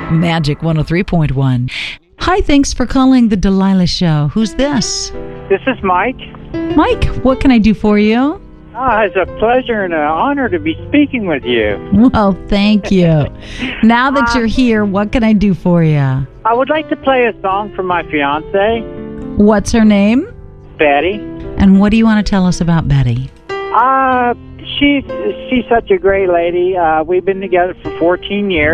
Magic 103.1. Hi, thanks for calling the Delilah Show. Who's this? This is Mike. Mike, what can I do for you? It's a pleasure and an honor to be speaking with you. Well, thank you. Now that you're here, what can I do for you? I would like to play a song for my fiance, What's her name? Betty. And what do you want to tell us about Betty? She's such a great lady. We've been together for 14 years.